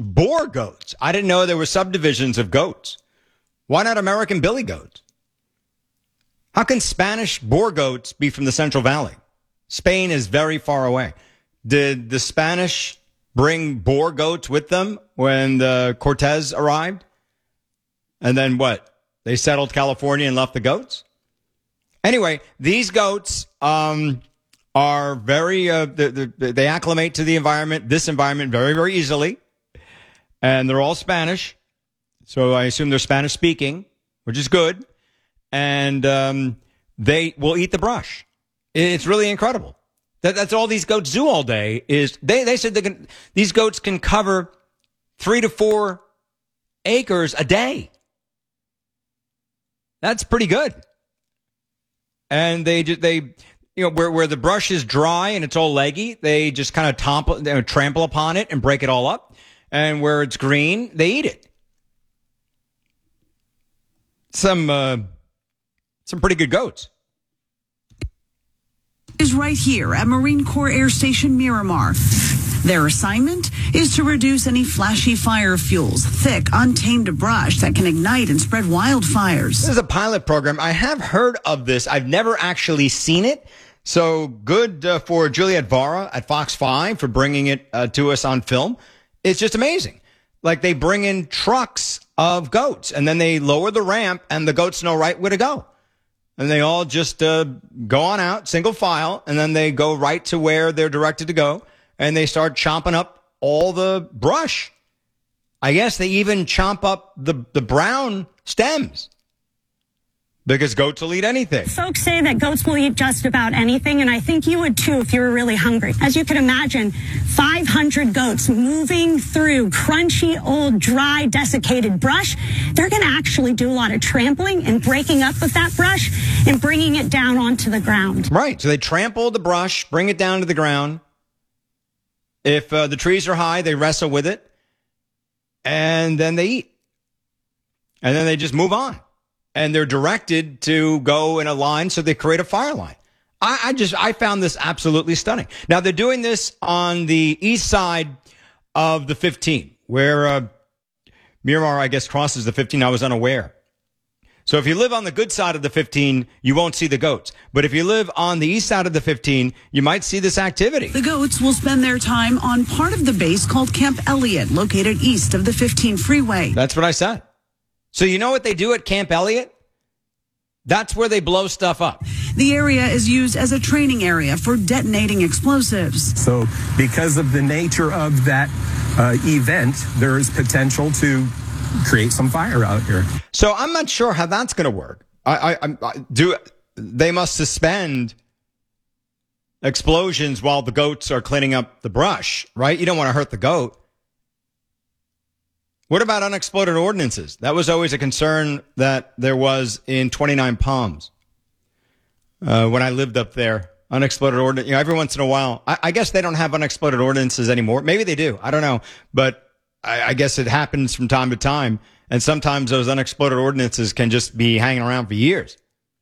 boar goats. I didn't know there were subdivisions of goats. Why not American billy goats? How can Spanish boar goats be from the Central Valley? Spain is very far away. Did the Spanish bring boar goats with them when the Cortez arrived? And then what? They settled California and left the goats? Anyway, these goats are very, they acclimate to the environment, this environment very, very easily. And they're all Spanish. So I assume they're Spanish speaking, which is good. And they will eat the brush. It's really incredible. That's all these goats do all day is they said these goats can cover 3 to 4 acres a day. That's pretty good. And they where the brush is dry and it's all leggy, they just kind of trample upon it and break it all up. And where it's green, they eat it. Some pretty good goats. Is right here at Marine Corps Air Station Miramar. Their assignment is to reduce any flashy fire fuels, thick, untamed brush that can ignite and spread wildfires. This is a pilot program. I have heard of this. I've never actually seen it. So good for Juliet Vara at Fox 5 for bringing it to us on film. It's just amazing. Like they bring in trucks of goats and then they lower the ramp and the goats know right where to go. And they all just go on out, single file, and then they go right to where they're directed to go. And they start chomping up all the brush. I guess they even chomp up the brown stems. Because goats will eat anything. Folks say that goats will eat just about anything, and I think you would too if you were really hungry. As you can imagine, 500 goats moving through crunchy, old, dry, desiccated brush. They're going to actually do a lot of trampling and breaking up of that brush and bringing it down onto the ground. Right. So they trample the brush, bring it down to the ground. If the trees are high, they wrestle with it, and then they eat. And then they just move on. And they're directed to go in a line, so they create a fire line. I found this absolutely stunning. Now, they're doing this on the east side of the 15, where Miramar, I guess, crosses the 15. I was unaware. So if you live on the good side of the 15, you won't see the goats. But if you live on the east side of the 15, you might see this activity. The goats will spend their time on part of the base called Camp Elliott, located east of the 15 freeway. That's what I said. So you know what they do at Camp Elliott? That's where they blow stuff up. The area is used as a training area for detonating explosives. So because of the nature of that event, there is potential to create some fire out here. So I'm not sure how that's going to work. They must suspend explosions while the goats are cleaning up the brush, right? You don't want to hurt the goat. What about unexploded ordnances? That was always a concern that there was in 29 Palms. When I lived up there, unexploded ordnance, every once in a while, I guess they don't have unexploded ordinances anymore. Maybe they do. I don't know. But I guess it happens from time to time. And sometimes those unexploded ordinances can just be hanging around for years.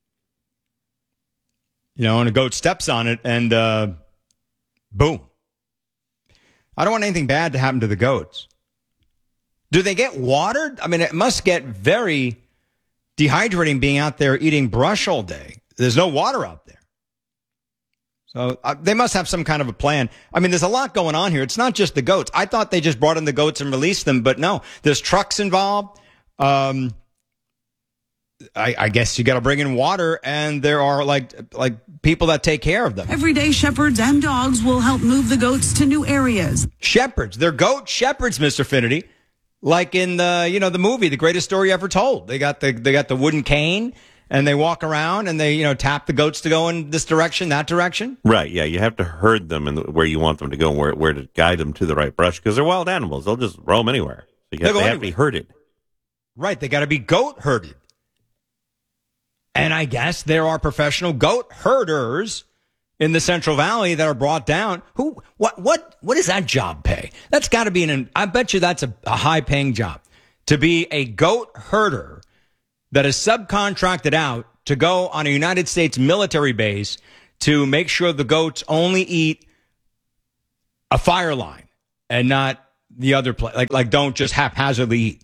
And a goat steps on it and, boom. I don't want anything bad to happen to the goats. Do they get watered? I mean, it must get very dehydrating being out there eating brush all day. There's no water out there. So they must have some kind of a plan. I mean, there's a lot going on here. It's not just the goats. I thought they just brought in the goats and released them, but no, there's trucks involved. I guess you got to bring in water, and there are like people that take care of them. Every day, shepherds and dogs will help move the goats to new areas. Shepherds. They're goat shepherds, Mr. Finity. Like in the movie, The Greatest Story Ever Told. They got the wooden cane and they walk around and they, tap the goats to go in this direction, that direction. Right. Yeah. You have to herd them in where you want them to go, where to guide them to the right brush, because they're wild animals. They'll just roam anywhere. So they have to be herded. Right. They got to be goat herded. And I guess there are professional goat herders in the Central Valley that are brought down. What does that job pay? That's got to be I bet you that's a high paying job. To be a goat herder that is subcontracted out to go on a United States military base to make sure the goats only eat a fire line and not the other place. Like don't just haphazardly eat.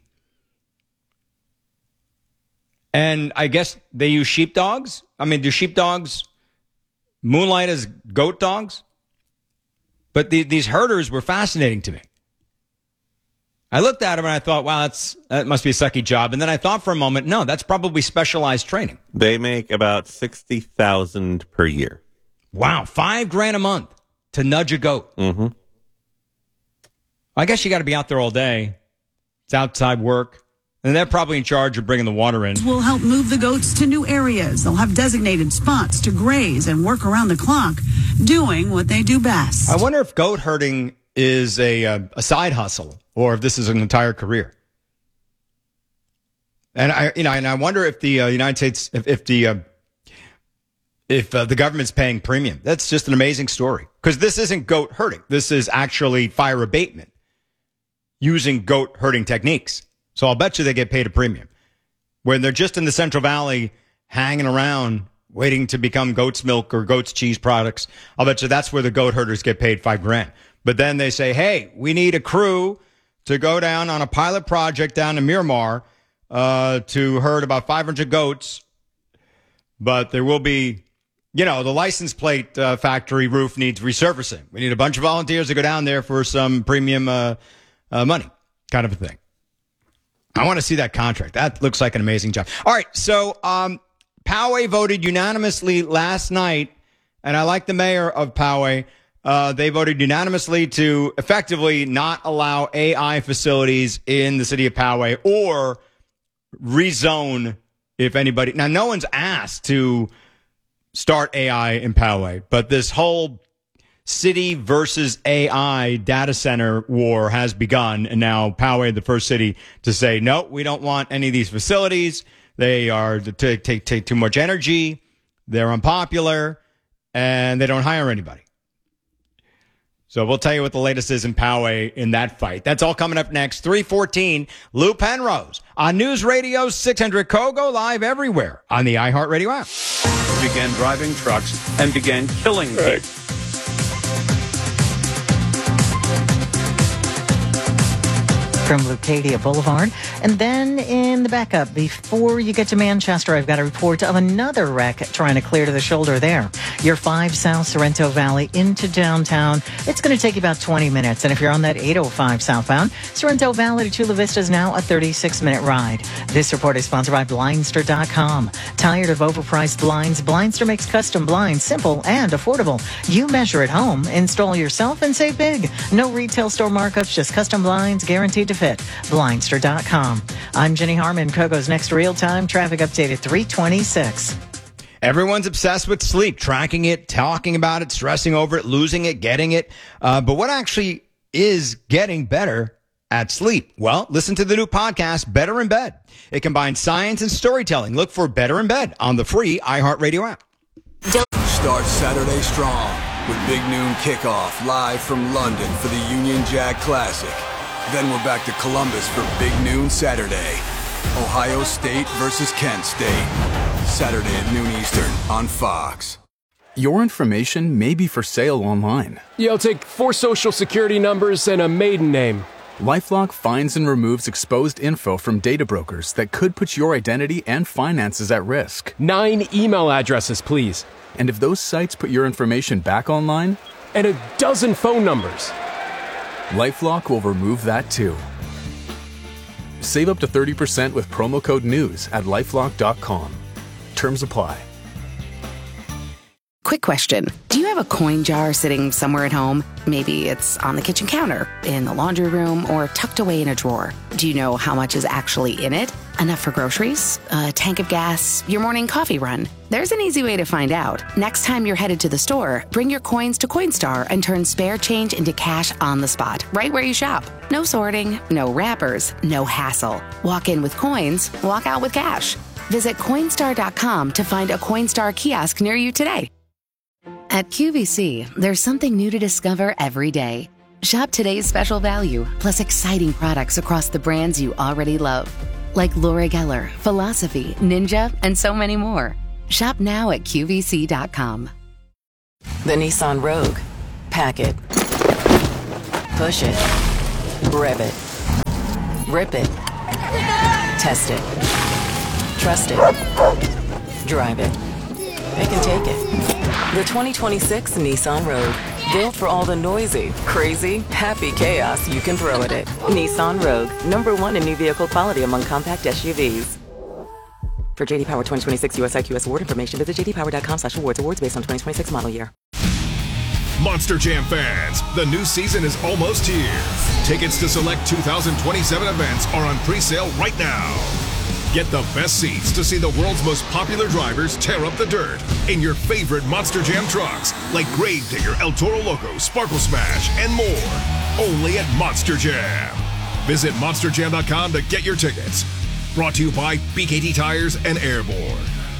And I guess they use sheepdogs. I mean, do sheepdogs moonlight as goat dogs? But these herders were fascinating to me. I looked at them and I thought, wow, that must be a sucky job. And then I thought for a moment, no, that's probably specialized training. They make about $60,000 per year. Wow, $5,000 a month to nudge a goat. Mm-hmm. I guess you got to be out there all day. It's outside work. And they're probably in charge of bringing the water in. Will help move the goats to new areas. They'll have designated spots to graze and work around the clock, doing what they do best. I wonder if goat herding is a side hustle or if this is an entire career. And I wonder if the United States, if the government's paying premium. That's just an amazing story. Because this isn't goat herding. This is actually fire abatement using goat herding techniques. So I'll bet you they get paid a premium. When they're just in the Central Valley hanging around waiting to become goat's milk or goat's cheese products, I'll bet you that's where the goat herders get paid $5,000. But then they say, hey, we need a crew to go down on a pilot project down in Miramar to herd about 500 goats. But there will be, the license plate factory roof needs resurfacing. We need a bunch of volunteers to go down there for some premium money kind of a thing. I want to see that contract. That looks like an amazing job. All right, so Poway voted unanimously last night, and I like the mayor of Poway. They voted unanimously to effectively not allow AI facilities in the city of Poway or rezone if anybody. Now, no one's asked to start AI in Poway, but this whole city versus AI data center war has begun, and now Poway, the first city to say, no, we don't want any of these facilities. They are take too much energy. They're unpopular, and they don't hire anybody. So we'll tell you what the latest is in Poway in that fight. That's all coming up next. 3:14, Lou Penrose on News Radio 600 Kogo, live everywhere on the iHeartRadio app. Began driving trucks and began killing people. From Leucadia Boulevard. And then in the backup, before you get to Manchester, I've got a report of another wreck trying to clear to the shoulder there. Your 5 South Sorrento Valley into downtown. It's going to take you about 20 minutes. And if you're on that 805 southbound, Sorrento Valley to Chula Vista is now a 36-minute ride. This report is sponsored by Blindster.com. Tired of overpriced blinds? Blindster makes custom blinds simple and affordable. You measure at home, install yourself, and save big. No retail store markups, just custom blinds guaranteed to fit. Blindster.com. I'm Jenny Harmon. Kogo's next real-time traffic update at 3:26. Everyone's obsessed with sleep, tracking it, talking about it, stressing over it, losing it, getting it. But what actually is getting better at sleep? Well, listen to the new podcast, Better in Bed. It combines science and storytelling. Look for Better in Bed on the free iHeartRadio app. Start Saturday strong with Big Noon Kickoff live from London for the Union Jack Classic. Then we're back to Columbus for Big Noon Saturday. Ohio State versus Kent State. Saturday at noon Eastern on Fox. Your information may be for sale online. Yeah, I'll take 4 social security numbers and a maiden name. LifeLock finds and removes exposed info from data brokers that could put your identity and finances at risk. 9 email addresses, please. And if those sites put your information back online? And a dozen phone numbers. LifeLock will remove that too. Save up to 30% with promo code NEWS at LifeLock.com. Terms apply. Quick question. Do you have a coin jar sitting somewhere at home? Maybe it's on the kitchen counter, in the laundry room, or tucked away in a drawer. Do you know how much is actually in it? Enough for groceries? A tank of gas? Your morning coffee run? There's an easy way to find out. Next time you're headed to the store, bring your coins to Coinstar and turn spare change into cash on the spot, right where you shop. No sorting, no wrappers, no hassle. Walk in with coins, walk out with cash. Visit Coinstar.com to find a Coinstar kiosk near you today. At QVC, there's something new to discover every day. Shop today's special value, plus exciting products across the brands you already love. Like Laura Geller, Philosophy, Ninja, and so many more. Shop now at QVC.com. The Nissan Rogue. Pack it. Push it. Rev it. Rip it. Test it. Trust it. Drive it. They can take it. The 2026 Nissan Rogue. Built for all the noisy, crazy, happy chaos you can throw at it. Nissan Rogue. #1 in new vehicle quality among compact SUVs. For JD Power 2026 US IQS award information, visit jdpower.com/awards. Awards based on 2026 model year. Monster Jam fans, the new season is almost here. Tickets to select 2027 events are on pre-sale right now. Get the best seats to see the world's most popular drivers tear up the dirt in your favorite Monster Jam trucks, like Gravedigger, El Toro Loco, Sparkle Smash, and more. Only at Monster Jam. Visit monsterjam.com to get your tickets. Brought to you by BKT Tires and Airborne.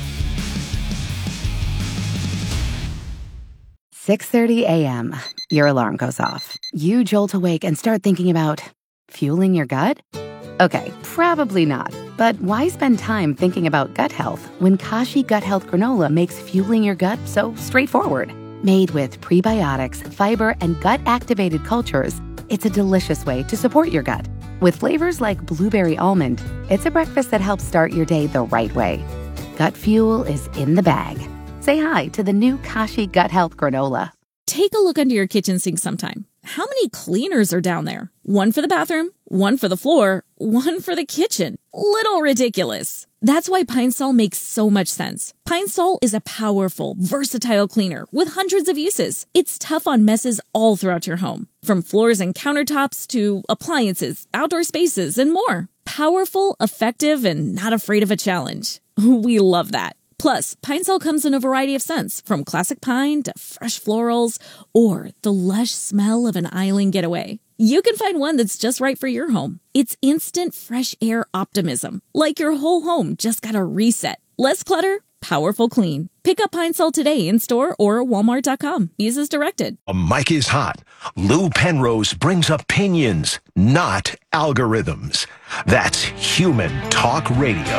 6:30 a.m. Your alarm goes off. You jolt awake and start thinking about fueling your gut? Okay, probably not. But why spend time thinking about gut health when Kashi Gut Health Granola makes fueling your gut so straightforward? Made with prebiotics, fiber, and gut-activated cultures, it's a delicious way to support your gut. With flavors like blueberry almond, it's a breakfast that helps start your day the right way. Gut fuel is in the bag. Say hi to the new Kashi Gut Health Granola. Take a look under your kitchen sink sometime. How many cleaners are down there? One for the bathroom, one for the floor, one for the kitchen. Little ridiculous. That's why Pine Sol makes so much sense. Pine Sol is a powerful, versatile cleaner with hundreds of uses. It's tough on messes all throughout your home, from floors and countertops to appliances, outdoor spaces, and more. Powerful, effective, and not afraid of a challenge. We love that. Plus, Pine Sol comes in a variety of scents, from classic pine to fresh florals, or the lush smell of an island getaway. You can find one that's just right for your home. It's instant fresh air optimism, like your whole home just got a reset. Less clutter, powerful clean. Pick up Pine Sol today in store or walmart.com. Use as directed. A mic is hot. Lou Penrose brings opinions, not algorithms. That's Human Talk Radio.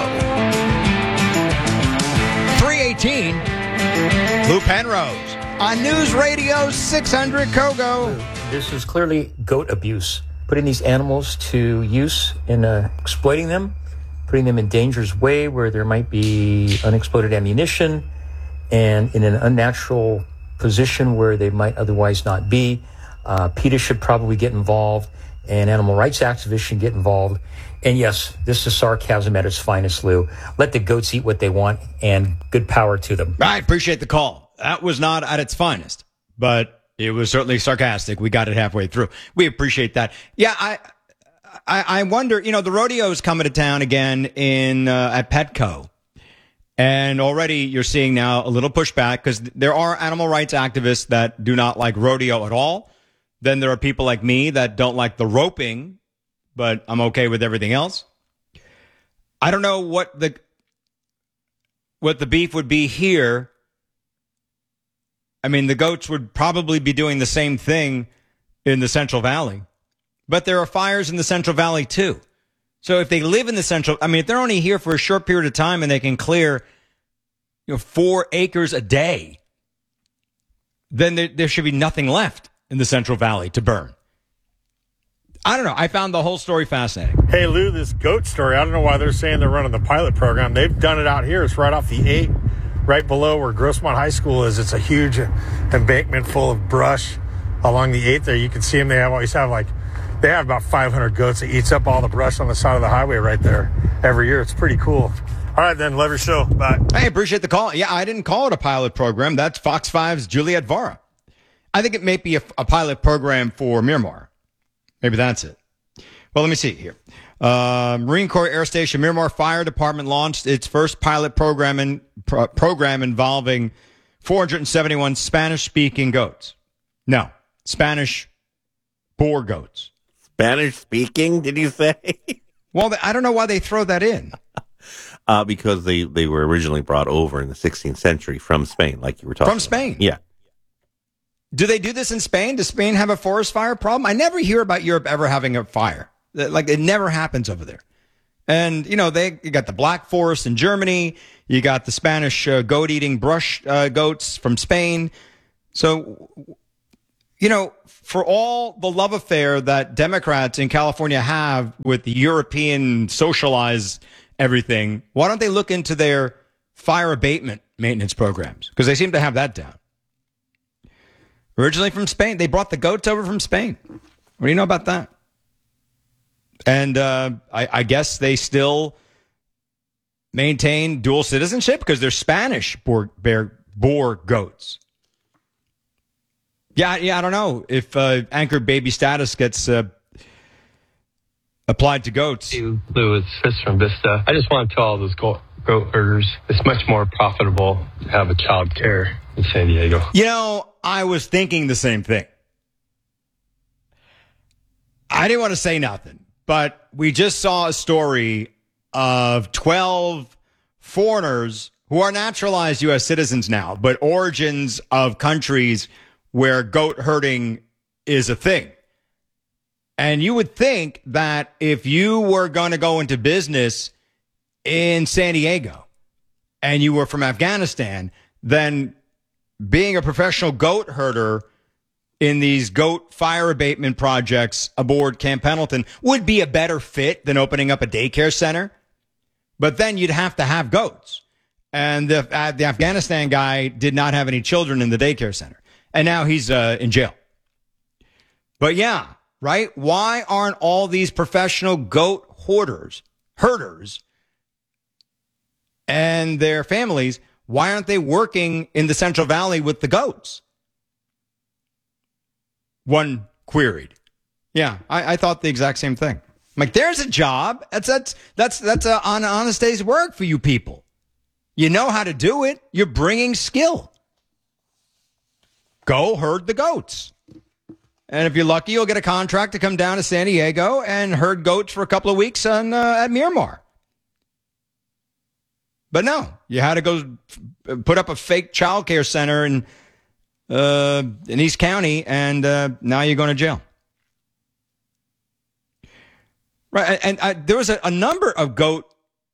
318, Lou Penrose on News Radio 600 Kogo. This is clearly goat abuse, putting these animals to use in exploiting them, putting them in dangerous way where there might be unexploded ammunition and in an unnatural position where they might otherwise not be. PETA should probably get involved, and animal rights activists should get involved. And yes, this is sarcasm at its finest, Lou. Let the goats eat what they want, and good power to them. I appreciate the call. That was not at its finest, but it was certainly sarcastic. We got it halfway through. We appreciate that. Yeah, I wonder, the rodeo's coming to town again at Petco. And already you're seeing now a little pushback because there are animal rights activists that do not like rodeo at all. Then there are people like me that don't like the roping, but I'm okay with everything else. I don't know what the beef would be here. I mean, the goats would probably be doing the same thing in the Central Valley, but there are fires in the Central Valley too. So if they live in the if they're only here for a short period of time and they can clear, 4 acres a day, then there should be nothing left in the Central Valley to burn. I don't know. I found the whole story fascinating. Hey, Lou, this goat story, I don't know why they're saying they're running the pilot program. They've done it out here. It's right off the 8, right below where Grossmont High School is. It's a huge embankment full of brush along the 8 there. You can see them. They have about 500 goats that eats up all the brush on the side of the highway right there every year. It's pretty cool. All right, then. Love your show. Bye. Hey, appreciate the call. Yeah, I didn't call it a pilot program. That's Fox 5's Juliet Vara. I think it may be a pilot program for Miramar. Maybe that's it. Well, let me see here. Marine Corps Air Station Miramar Fire Department launched its first pilot program involving 471 Spanish-speaking goats. No, Spanish boar goats. Spanish-speaking, did you say? Well, I don't know why they throw that in. Because they were originally brought over in the 16th century from Spain, like you were talking From Spain? about. Yeah. Do they do this in Spain? Does Spain have a forest fire problem? I never hear about Europe ever having a fire. Like, it never happens over there. And, you got the Black Forest in Germany. You got the Spanish goat-eating brush goats from Spain. So You know, for all the love affair that Democrats in California have with the European socialized everything, why don't they look into their fire abatement maintenance programs? Because they seem to have that down. Originally from Spain. They brought the goats over from Spain. What do you know about that? And I guess they still maintain dual citizenship because they're Spanish boar goats. Yeah, I don't know if anchored baby status gets applied to goats. Lou, it's Chris from Vista. I just want to tell all those goat herders it's much more profitable to have a child care in San Diego. You know, I was thinking the same thing. I didn't want to say nothing, but we just saw a story of 12 foreigners who are naturalized U.S. citizens now, but origins of countries where goat herding is a thing. And you would think that if you were going to go into business in San Diego and you were from Afghanistan, then being a professional goat herder in these goat fire abatement projects aboard Camp Pendleton would be a better fit than opening up a daycare center. But then you'd have to have goats. And the Afghanistan guy did not have any children in the daycare center. And now he's in jail. But yeah, right? Why aren't all these professional goat herders, and their families, why aren't they working in the Central Valley with the goats? One queried. Yeah, I thought the exact same thing. I'm like, there's a job. That's an honest day's work for you people. You know how to do it. You're bringing skill. Go herd the goats. And if you're lucky, you'll get a contract to come down to San Diego and herd goats for a couple of weeks at Miramar. But no, you had to go put up a fake child care center in East County, and now you're going to jail. Right, and there was a number of goat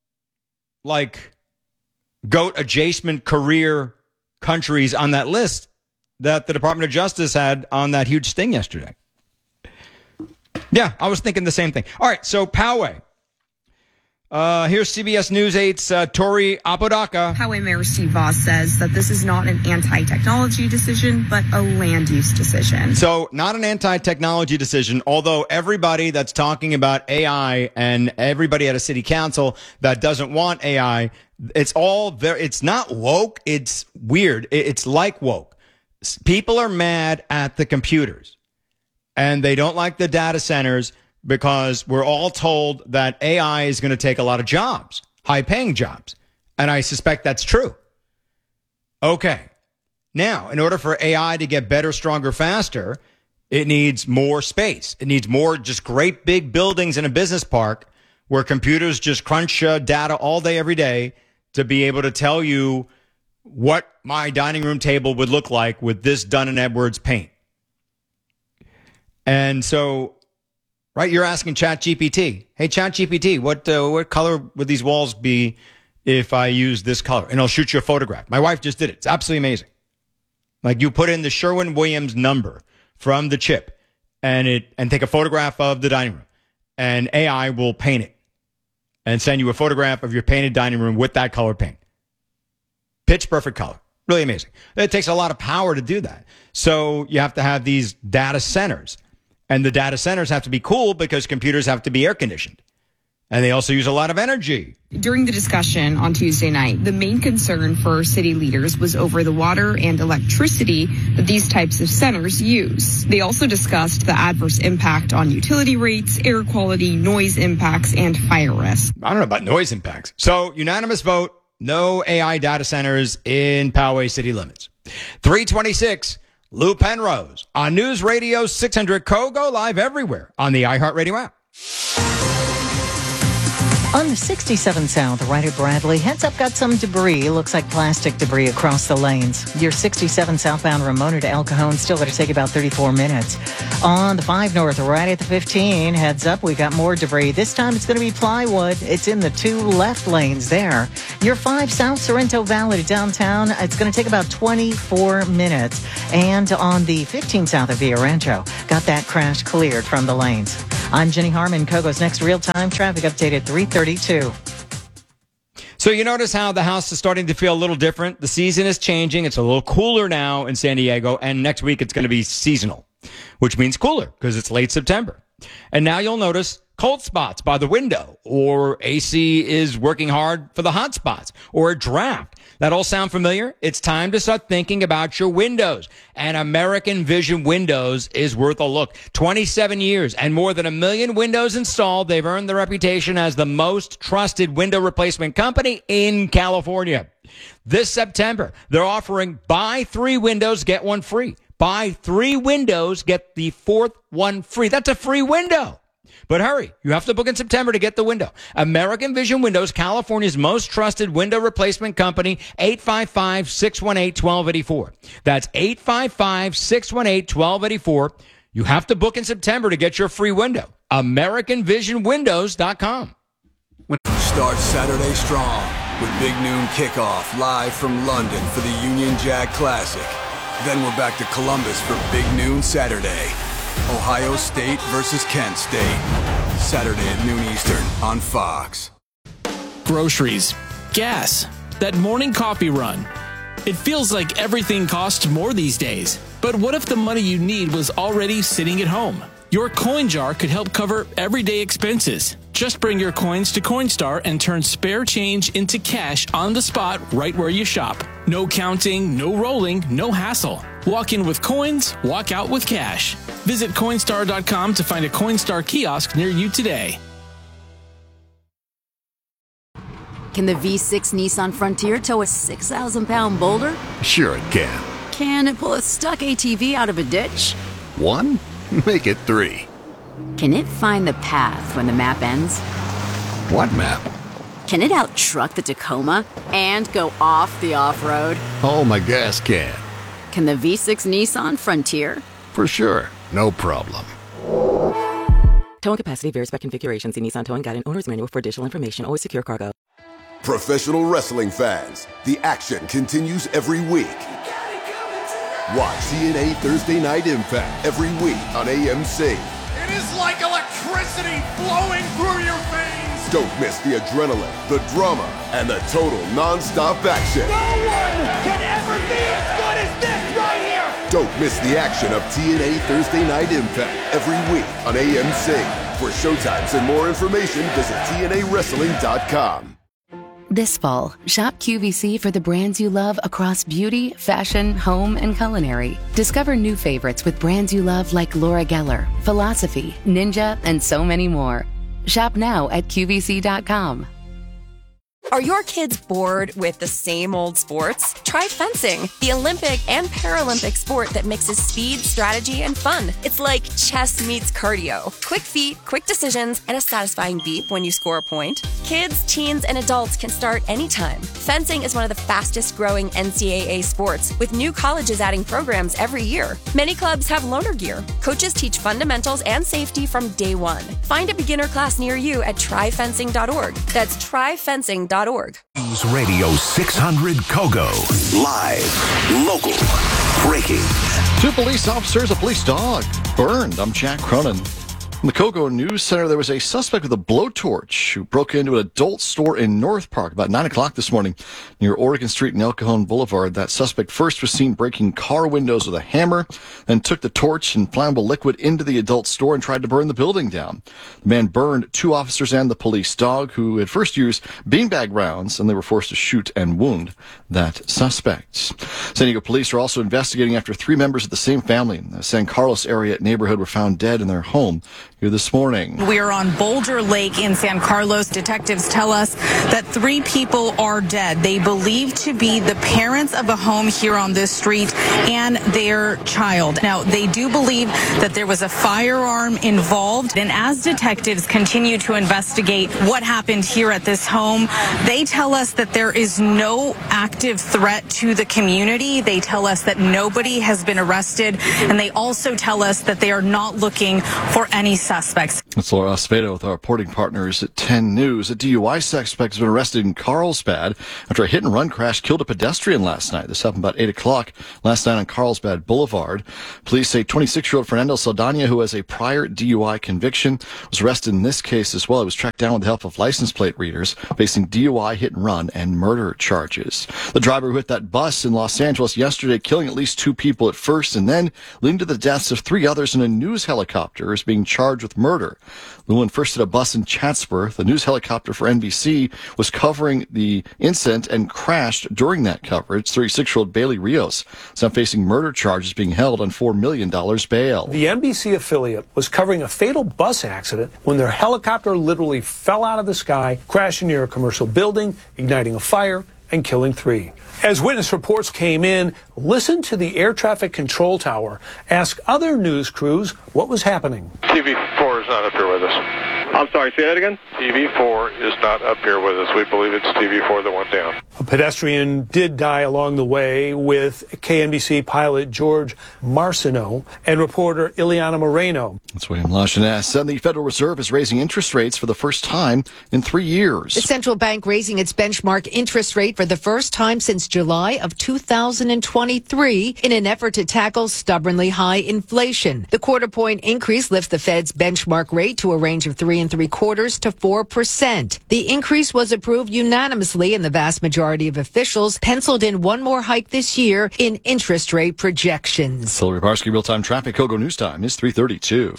adjacent career countries on that list that the Department of Justice had on that huge sting yesterday. Yeah, I was thinking the same thing. All right, so Poway. Here's CBS News 8's Tori Apodaca. Poway Mayor Steve Voss says that this is not an anti-technology decision, but a land use decision. So not an anti-technology decision, although everybody that's talking about AI and everybody at a city council that doesn't want AI, it's not woke, it's weird. It's like woke. People are mad at the computers and they don't like the data centers because we're all told that AI is going to take a lot of jobs, high-paying jobs. And I suspect that's true. Okay. Now, in order for AI to get better, stronger, faster, it needs more space. It needs more just great big buildings in a business park where computers just crunch data all day, every day to be able to tell you what my dining room table would look like with this Dun & Edwards paint. And so... right, you're asking ChatGPT, hey, ChatGPT, what color would these walls be if I use this color? And it'll shoot you a photograph. My wife just did it. It's absolutely amazing. Like you put in the Sherwin-Williams number from the chip and take a photograph of the dining room, and AI will paint it and send you a photograph of your painted dining room with that color paint. Pitch perfect color. Really amazing. It takes a lot of power to do that. So you have to have these data centers. And the data centers have to be cool because computers have to be air conditioned. And they also use a lot of energy. During the discussion on Tuesday night, the main concern for city leaders was over the water and electricity that these types of centers use. They also discussed the adverse impact on utility rates, air quality, noise impacts, and fire risk. I don't know about noise impacts. So unanimous vote, no AI data centers in Poway city limits. 326. Lou Penrose on News Radio 600 Co. Go live everywhere on the iHeartRadio app. On the 67 South, right at Bradley, heads up, got some debris. Looks like plastic debris across the lanes. Your 67 southbound Ramona to El Cajon, still going to take about 34 minutes. On the 5 North, right at the 15, heads up, we got more debris. This time it's going to be plywood. It's in the 2 left lanes there. Your 5 South Sorrento Valley to downtown, it's going to take about 24 minutes. And on the 15 South of Villa Rancho, got that crash cleared from the lanes. I'm Jenny Harmon. Kogo's next real-time traffic update at 3:32. So you notice how the house is starting to feel a little different. The season is changing. It's a little cooler now in San Diego, and next week it's going to be seasonal, which means cooler because it's late September. And now you'll notice cold spots by the window, or AC is working hard for the hot spots, or a draft. That all sound familiar? It's time to start thinking about your windows. And American Vision Windows is worth a look. 27 years and more than 1 million windows installed. They've earned the reputation as the most trusted window replacement company in California. This September, they're offering buy 3 windows, get 1 free. Buy 3 windows, get the 4th one free. That's a free window. But hurry, you have to book in September to get the window. American Vision Windows, California's most trusted window replacement company, 855-618-1284. That's 855-618-1284. You have to book in September to get your free window. AmericanVisionWindows.com. Start Saturday strong with Big Noon Kickoff live from London for the Union Jack Classic. Then we're back to Columbus for Big Noon Saturday. Ohio State versus Kent State. Saturday at noon Eastern on Fox. Groceries, gas, that morning coffee run. It feels like everything costs more these days. But what if the money you need was already sitting at home? Your coin jar could help cover everyday expenses. Just bring your coins to Coinstar and turn spare change into cash on the spot right where you shop. No counting, no rolling, no hassle. Walk in with coins, walk out with cash. Visit Coinstar.com to find a Coinstar kiosk near you today. Can the V6 Nissan Frontier tow a 6,000-pound boulder? Sure it can. Can it pull a stuck ATV out of a ditch? 1? Make it 3. Can it find the path when the map ends? What map? Can it out-truck the Tacoma and go off the off-road? Oh, my gas can. Can the V6 Nissan Frontier? For sure. No problem. Towing capacity varies by configuration. See Nissan Towing Guide and Owner's Manual for additional information. Always secure cargo. Professional wrestling fans, the action continues every week. Watch TNA Thursday Night Impact every week on AMC. It is like electricity flowing through your veins. Don't miss the adrenaline, the drama, and the total non-stop action. No one can ever be as good as this right here. Don't miss the action of TNA Thursday Night Impact every week on AMC. For showtimes and more information, visit TNAWrestling.com. This fall, shop QVC for the brands you love across beauty, fashion, home, and culinary. Discover new favorites with brands you love like Laura Geller, Philosophy, Ninja, and so many more. Shop now at QVC.com. Are your kids bored with the same old sports? Try fencing, the Olympic and Paralympic sport that mixes speed, strategy, and fun. It's like chess meets cardio. Quick feet, quick decisions, and a satisfying beep when you score a point. Kids, teens, and adults can start anytime. Fencing is one of the fastest growing NCAA sports, with new colleges adding programs every year. Many clubs have loaner gear. Coaches teach fundamentals and safety from day one. Find a beginner class near you at tryfencing.org. That's tryfencing.org. News Radio 600 Kogo. Live, local, breaking. 2 police officers, a police dog, burned. I'm Jack Cronin. In the Kogo News Center, there was a suspect with a blowtorch who broke into an adult store in North Park about 9 o'clock this morning near Oregon Street and El Cajon Boulevard. That suspect first was seen breaking car windows with a hammer, then took the torch and flammable liquid into the adult store and tried to burn the building down. The man burned 2 officers and the police dog, who had first used beanbag rounds, and they were forced to shoot and wound that suspect. San Diego police are also investigating after 3 members of the same family in the San Carlos area neighborhood were found dead in their home. here this morning. We are on Boulder Lake in San Carlos. Detectives tell us that 3 people are dead. They believe to be the parents of a home here on this street and their child. Now, they do believe that there was a firearm involved. And as detectives continue to investigate what happened here at this home, they tell us that there is no active threat to the community. They tell us that nobody has been arrested. And they also tell us that they are not looking for any suspects. That's Laura Acevedo with our reporting partners at 10 News. A DUI suspect has been arrested in Carlsbad after a hit-and-run crash killed a pedestrian last night. This happened about 8 o'clock last night on Carlsbad Boulevard. Police say 26-year-old Fernando Saldana, who has a prior DUI conviction, was arrested in this case as well. He was tracked down with the help of license plate readers, facing DUI, hit-and-run, and murder charges. The driver who hit that bus in Los Angeles yesterday, killing at least 2 people at first and then leading to the deaths of 3 others in a news helicopter, is being charged with murder. The woman first hit a bus in Chatsworth. The news helicopter for NBC was covering the incident and crashed during that coverage. 36-year-old Bailey Rios is now facing murder charges, being held on $4 million bail. The NBC affiliate was covering a fatal bus accident when their helicopter literally fell out of the sky, crashing near a commercial building, igniting a fire, and killing 3. As witness reports came in, listen to the air traffic control tower ask other news crews what was happening. TV4 is not up here with us. I'm sorry, say that again? TV4 is not up here with us. We believe it's TV4 that went down. A pedestrian did die along the way with KNBC pilot George Marciano and reporter Ileana Moreno. That's William LaChanesse. And the Federal Reserve is raising interest rates for the first time in 3 years. The central bank raising its benchmark interest rate for the first time since July of 2023 in an effort to tackle stubbornly high inflation. The quarter-point increase lifts the Fed's benchmark rate to a range of 3 3/4% to 4%. The increase was approved unanimously, and the vast majority of officials penciled in one more hike this year in interest rate projections. Hillary Barsky, real-time traffic. Kogo News Time is 3:32.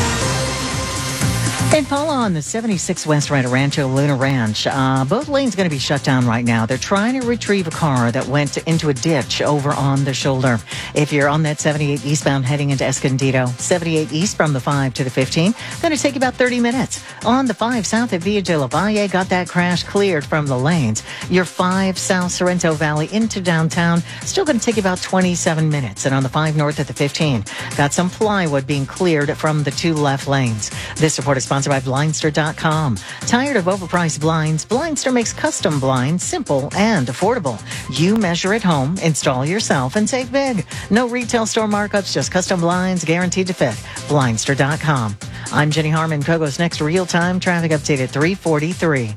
In Paula on the 76 West right at Rancho Luna Ranch, both lanes going to be shut down right now. They're trying to retrieve a car that went into a ditch over on the shoulder. If you're on that 78 eastbound heading into Escondido, 78 east from the 5 to the 15, going to take about 30 minutes. On the 5 south at Villa de la Valle, got that crash cleared from the lanes. Your 5 south Sorrento Valley into downtown, still going to take about 27 minutes. And on the 5 north at the 15, got some plywood being cleared from the 2 left lanes. This report is sponsored by Blindster.com. Tired of overpriced blinds? Blindster makes custom blinds simple and affordable. You measure at home, install yourself, and save big. No retail store markups, just custom blinds guaranteed to fit. Blindster.com. I'm Jenny Harmon. Kogo's next real-time traffic update at 3:43.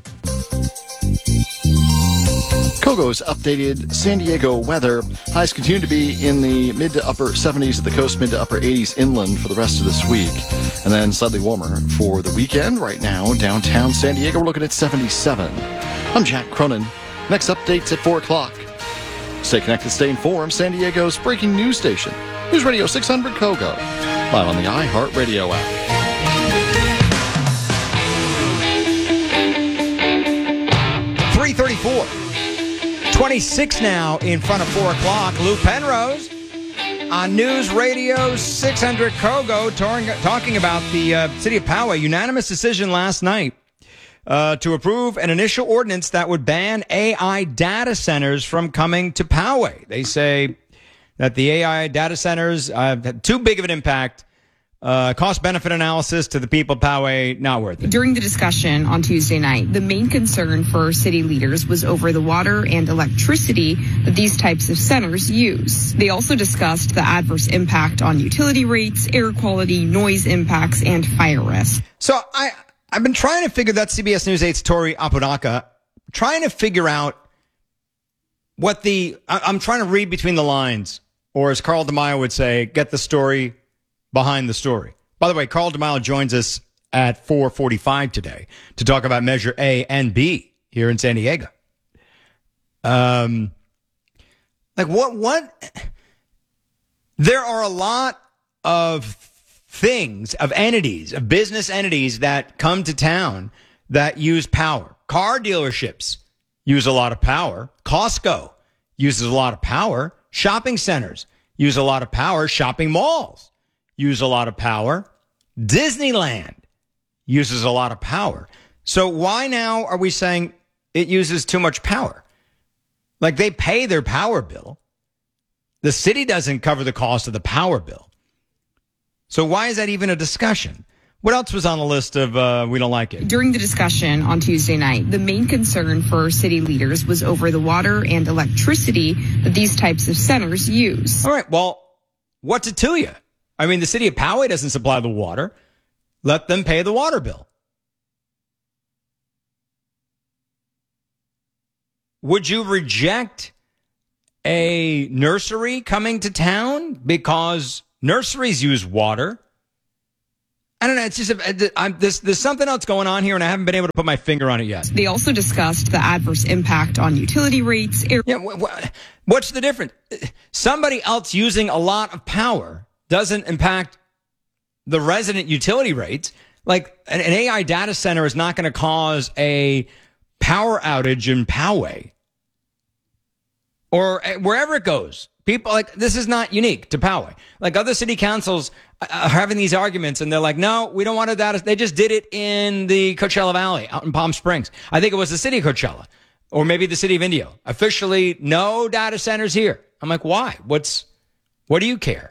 Kogo's updated San Diego weather. Highs continue to be in the mid to upper 70s at the coast, mid to upper 80s inland for the rest of this week. And then slightly warmer for the weekend. Right now, downtown San Diego, we're looking at 77. I'm Jack Cronin. Next update's at 4 o'clock. Stay connected, stay informed. San Diego's breaking news station. News Radio 600 Kogo. Live on the iHeartRadio app. 3:34. 26 now in front of 4 o'clock. Lou Penrose on News Radio 600 Kogo talking about the city of Poway. Unanimous decision last night to approve an initial ordinance that would ban AI data centers from coming to Poway. They say that the AI data centers had too big of an impact. Cost-benefit analysis to the people of Poway, not worth it. During the discussion on Tuesday night, the main concern for city leaders was over the water and electricity that these types of centers use. They also discussed the adverse impact on utility rates, air quality, noise impacts, and fire risk. So I've been trying to figure that CBS News 8's Tori Apodaca, trying to figure out what I'm trying to read between the lines, or as Carl DeMaio would say, get the story behind the story. By the way, Carl DeMaio joins us at 4:45 today to talk about Measure A and B here in San Diego. What? There are a lot of things, of entities, of business entities that come to town that use power. Car dealerships use a lot of power. Costco uses a lot of power. Shopping centers use a lot of power. Shopping malls use a lot of power. Disneyland uses a lot of power. So why now are we saying it uses too much power? Like, they pay their power bill. The city doesn't cover the cost of the power bill. So why is that even a discussion? What else was on the list of we don't like it? During the discussion on Tuesday night, the main concern for city leaders was over the water and electricity that these types of centers use. All right, well, what's it to you? I mean, the city of Poway doesn't supply the water. Let them pay the water bill. Would you reject a nursery coming to town because nurseries use water? I don't know. It's just there's something else going on here, and I haven't been able to put my finger on it yet. They also discussed the adverse impact on utility rates. What's the difference? Somebody else using a lot of power doesn't impact the resident utility rates. Like, an AI data center is not going to cause a power outage in Poway or wherever it goes. People, like, this is not unique to Poway. Like, other city councils are having these arguments, and they're like, no, we don't want a data. They just did it in the Coachella Valley out in Palm Springs. I think it was the city of Coachella, or maybe the city of Indio. Officially, no data centers here. I'm like, why? What do you care?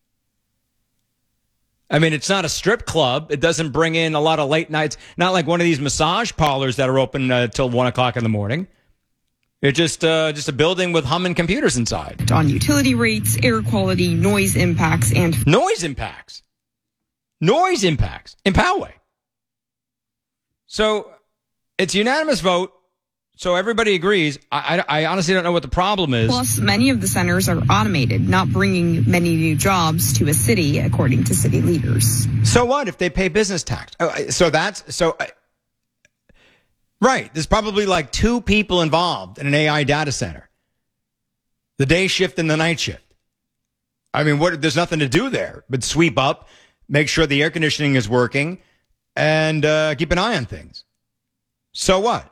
I mean, it's not a strip club. It doesn't bring in a lot of late nights. Not like one of these massage parlors that are open till 1 o'clock in the morning. It's just a building with humming computers inside. On utility rates, air quality, noise impacts, and... Noise impacts in Poway. So it's unanimous vote. So everybody agrees. I honestly don't know what the problem is. Plus, many of the centers are automated, not bringing many new jobs to a city, according to city leaders. So what if they pay business tax? Right. There's probably like 2 people involved in an AI data center. The day shift and the night shift. I mean, there's nothing to do there but sweep up, make sure the air conditioning is working, and keep an eye on things. So what?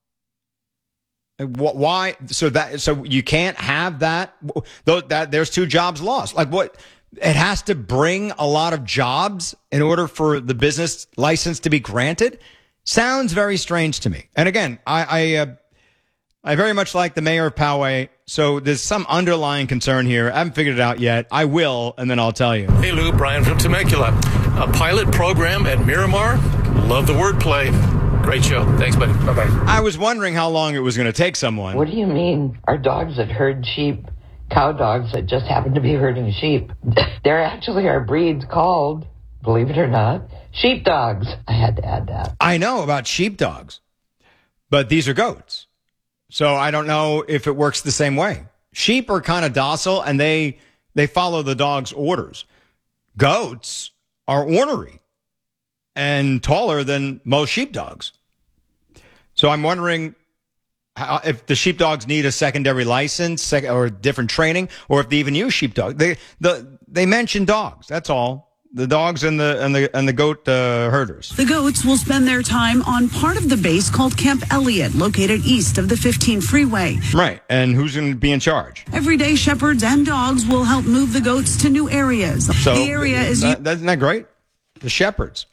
Why? So you can't have that? There's 2 jobs lost. Like, what? It has to bring a lot of jobs in order for the business license to be granted? Sounds very strange to me. And again, I very much like the mayor of Poway, so there's some underlying concern here. I haven't figured it out yet. I will, and then I'll tell you. Hey, Lou, Brian from Temecula. A pilot program at Miramar. Love the wordplay. Great show. Thanks, buddy. Bye-bye. I was wondering how long it was going to take someone. What do you mean? Our dogs that herd sheep, cow dogs that just happen to be herding sheep. They're actually our breeds called, believe it or not, sheepdogs. I had to add that. I know about sheepdogs, but these are goats. So I don't know if it works the same way. Sheep are kind of docile, and they follow the dog's orders. Goats are ornery and taller than most sheepdogs. So I'm wondering if the sheepdogs need a secondary license or different training, or if they even use sheepdogs. They mention dogs. That's all. The dogs and the goat herders. The goats will spend their time on part of the base called Camp Elliott, located east of the 15 freeway. Right. And who's going to be in charge? Every day, shepherds and dogs will help move the goats to new areas. So the area is... Isn't that great? The shepherds.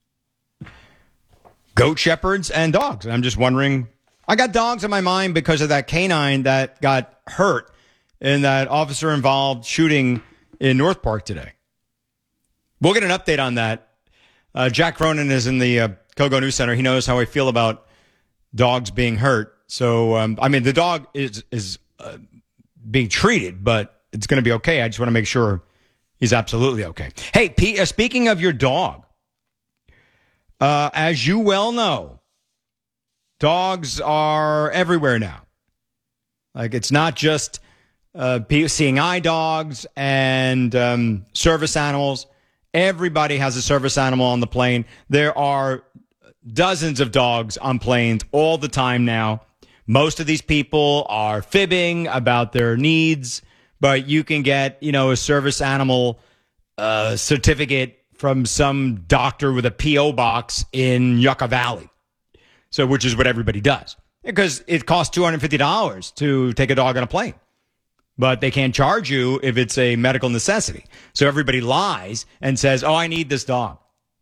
Goat shepherds and dogs. I'm just wondering. I got dogs in my mind because of that canine that got hurt in that officer-involved shooting in North Park today. We'll get an update on that. Jack Cronin is in the Kogo News Center. He knows how I feel about dogs being hurt. So, I mean, the dog is being treated, but it's going to be okay. I just want to make sure he's absolutely okay. Hey, Pete, speaking of your dog, as you well know, dogs are everywhere now. Like, it's not just seeing eye dogs and service animals. Everybody has a service animal on the plane. There are dozens of dogs on planes all the time now. Most of these people are fibbing about their needs, but you can get, a service animal certificate from some doctor with a P.O. box in Yucca Valley. So, which is what everybody does. Because it costs $250 to take a dog on a plane. But they can't charge you if it's a medical necessity. So everybody lies and says, oh, I need this dog.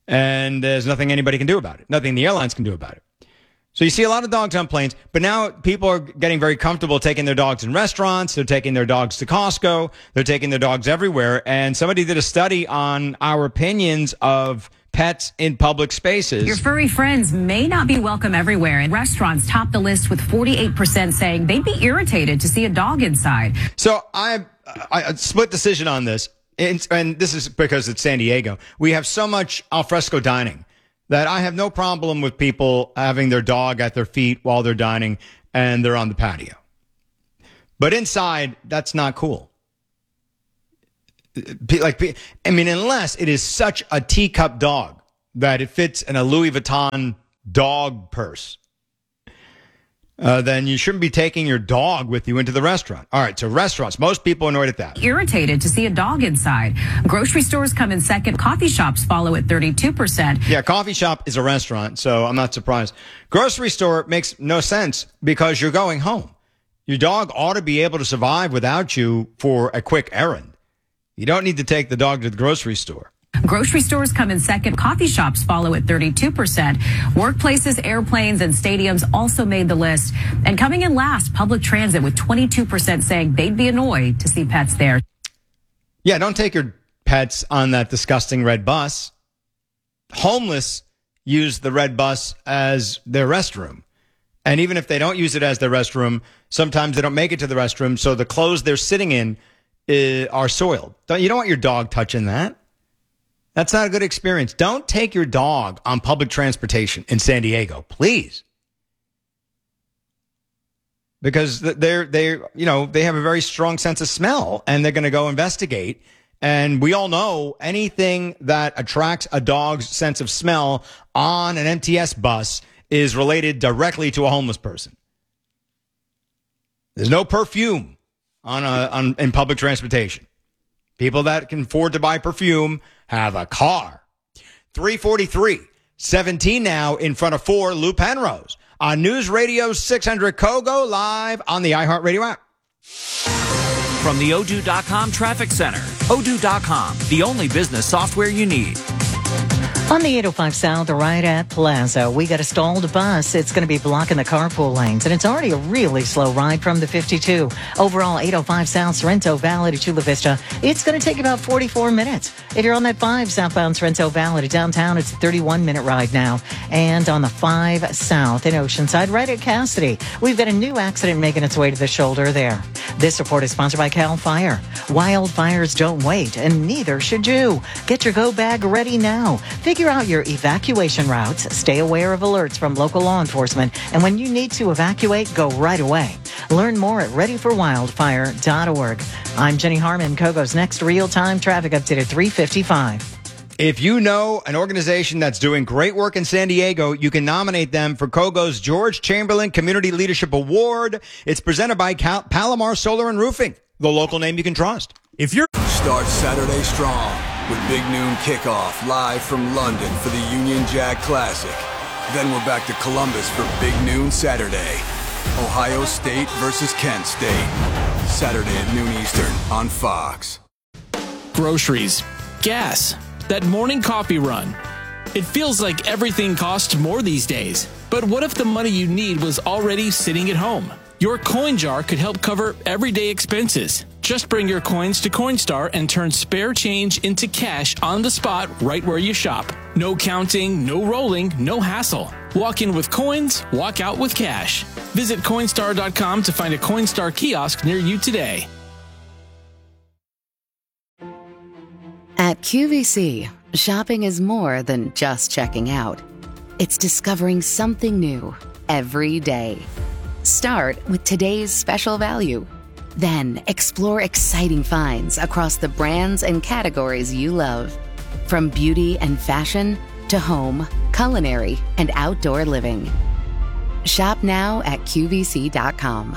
And there's nothing anybody can do about it. Nothing the airlines can do about it. So you see a lot of dogs on planes, but now people are getting very comfortable taking their dogs in restaurants. They're taking their dogs to Costco. They're taking their dogs everywhere. And somebody did a study on our opinions of pets in public spaces. Your furry friends may not be welcome everywhere, and restaurants top the list with 48% saying they'd be irritated to see a dog inside. So I split decision on this, and this is because it's San Diego. We have so much alfresco dining that I have no problem with people having their dog at their feet while they're dining and they're on the patio. But inside, that's not cool. Unless it is such a teacup dog that it fits in a Louis Vuitton dog purse, then you shouldn't be taking your dog with you into the restaurant. All right, so restaurants, most people annoyed at that. Irritated to see a dog inside. Grocery stores come in second. Coffee shops follow at 32%. Yeah, coffee shop is a restaurant, so I'm not surprised. Grocery store makes no sense because you're going home. Your dog ought to be able to survive without you for a quick errand. You don't need to take the dog to the grocery store. Grocery stores come in second. Coffee shops follow at 32%. Workplaces, airplanes, and stadiums also made the list. And coming in last, public transit with 22% saying they'd be annoyed to see pets there. Yeah, don't take your pets on that disgusting red bus. Homeless use the red bus as their restroom. And even if they don't use it as their restroom, sometimes they don't make it to the restroom, so the clothes they're sitting in are soiled. You don't want your dog touching that. That's not a good experience. Don't take your dog on public transportation in San Diego, please. Because they have a very strong sense of smell, and they're going to go investigate. And we all know anything that attracts a dog's sense of smell on an MTS bus is related directly to a homeless person. There's no perfume in public transportation. People that can afford to buy perfume have a car. 343, 17 now in front of 4, Lou Penrose on News Radio 600 Kogo, live on the iHeartRadio app. From the Odoo.com Traffic Center, Odoo.com, the only business software you need. On the 805 South, right at Plaza, we got a stalled bus. It's going to be blocking the carpool lanes, and it's already a really slow ride from the 52. Overall, 805 South, Sorrento Valley to Chula Vista, it's going to take about 44 minutes. If you're on that 5 southbound Sorrento Valley to downtown, it's a 31-minute ride now. And on the 5 South in Oceanside, right at Cassidy, we've got a new accident making its way to the shoulder there. This report is sponsored by CAL FIRE. Wildfires don't wait, and neither should you. Get your go bag ready now. Figure out your evacuation routes, stay aware of alerts from local law enforcement, and when you need to evacuate, go right away. Learn more at readyforwildfire.org. I'm Jenny Harmon, Kogo's next real-time traffic update at 3:55. If you know an organization that's doing great work in San Diego, you can nominate them for Kogo's George Chamberlain Community Leadership Award. It's presented by Palomar Solar and Roofing, the local name you can trust. If you're Start Saturday strong with Big Noon Kickoff live from London for the Union Jack Classic. Then we're back to Columbus for Big Noon Saturday. Ohio State versus Kent State. Saturday at noon Eastern on Fox. Groceries, gas, that morning coffee run. It feels like everything costs more these days. But what if the money you need was already sitting at home? Your coin jar could help cover everyday expenses. Just bring your coins to Coinstar and turn spare change into cash on the spot right where you shop. No counting, no rolling, no hassle. Walk in with coins, walk out with cash. Visit Coinstar.com to find a Coinstar kiosk near you today. At QVC, shopping is more than just checking out. It's discovering something new every day. Start with today's special value. Then explore exciting finds across the brands and categories you love. From beauty and fashion to home, culinary, and outdoor living. Shop now at QVC.com.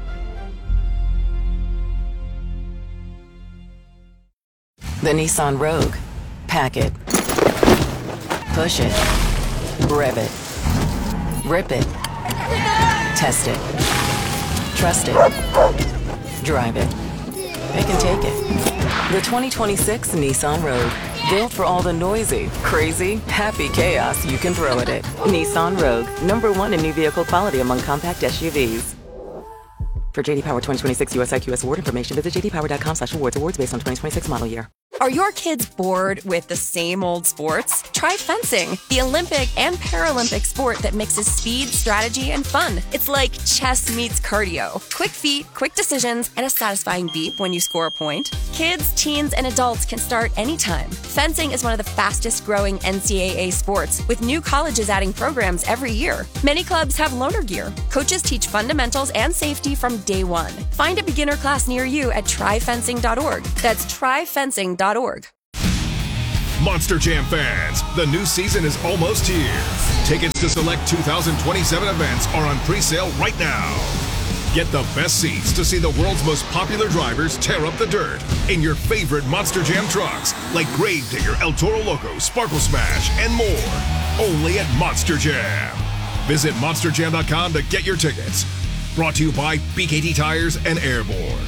The Nissan Rogue. Pack it. Push it. Rev it. Rip it. Test it. Trust it. Drive it. It can take it. The 2026 Nissan Rogue. Built for all the noisy, crazy, happy chaos you can throw at it. Nissan Rogue, #1 in new vehicle quality among compact SUVs. For JD Power 2026 US IQS award information, visit jdpower.com/awards. Awards based on 2026 model year. Are your kids bored with the same old sports? Try fencing, the Olympic and Paralympic sport that mixes speed, strategy, and fun. It's like chess meets cardio. Quick feet, quick decisions, and a satisfying beep when you score a point. Kids, teens, and adults can start anytime. Fencing is one of the fastest growing NCAA sports, with new colleges adding programs every year. Many clubs have loaner gear. Coaches teach fundamentals and safety from day one. Find a beginner class near you at tryfencing.org. That's tryfencing.org. Monster Jam fans, the new season is almost here. Tickets to select 2027 events are on pre-sale right now. Get the best seats to see the world's most popular drivers tear up the dirt in your favorite Monster Jam trucks like Gravedigger, El Toro Loco, Sparkle Smash, and more. Only at Monster Jam. Visit monsterjam.com to get your tickets. Brought to you by BKT Tires and Airborne.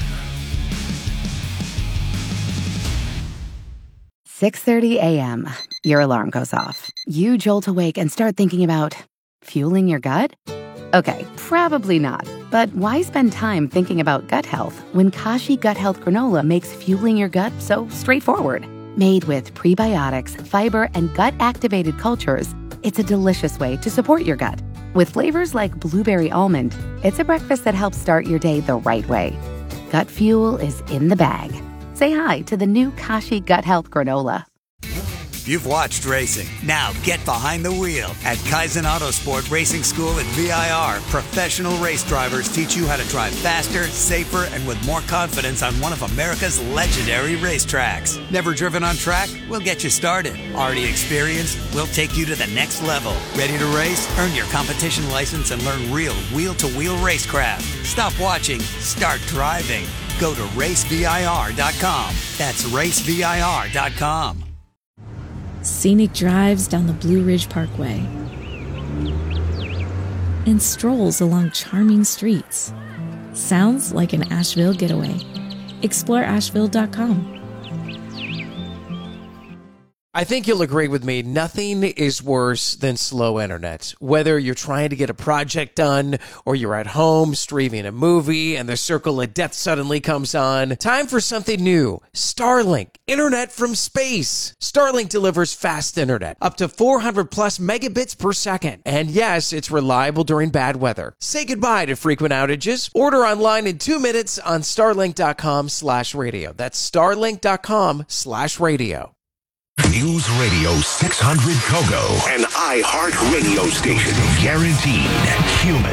6:30 a.m. Your alarm goes off. You jolt awake and start thinking about fueling your gut? Okay, probably not. But why spend time thinking about gut health when Kashi Gut Health Granola makes fueling your gut so straightforward? Made with prebiotics, fiber, and gut-activated cultures, it's a delicious way to support your gut. With flavors like blueberry almond, it's a breakfast that helps start your day the right way. Gut fuel is in the bag. Say hi to the new Kashi Gut Health Granola. You've watched racing. Now get behind the wheel. At Kaizen Autosport Racing School at VIR, professional race drivers teach you how to drive faster, safer, and with more confidence on one of America's legendary racetracks. Never driven on track? We'll get you started. Already experienced? We'll take you to the next level. Ready to race? Earn your competition license and learn real wheel-to-wheel racecraft. Stop watching. Start driving. Go to racevir.com. That's racevir.com. Scenic drives down the Blue Ridge Parkway, and strolls along charming streets. Sounds like an Asheville getaway. Explore Asheville.com. I think you'll agree with me, nothing is worse than slow internet. Whether you're trying to get a project done or you're at home streaming a movie and the circle of death suddenly comes on, time for something new. Starlink, internet from space. Starlink delivers fast internet, up to 400 plus megabits per second. And yes, it's reliable during bad weather. Say goodbye to frequent outages. Order online in 2 minutes on starlink.com/radio. That's starlink.com/radio. News Radio 600 Kogo, an iHeart radio station. Guaranteed human.